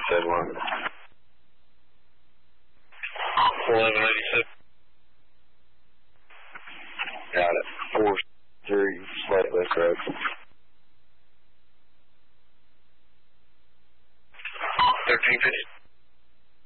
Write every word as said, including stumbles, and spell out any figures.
said one. eleven eighty-six. Got it. four three, slightly correct. thirteen fifty.